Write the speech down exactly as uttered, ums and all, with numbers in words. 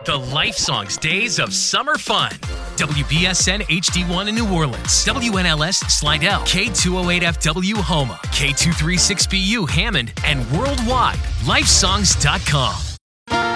The Life Songs Days of Summer Fun. W B S N H D one in New Orleans, W N L S Slidell, K two oh eight F W Houma, K two thirty-six B U Hammond, and worldwide, lifesongs dot com.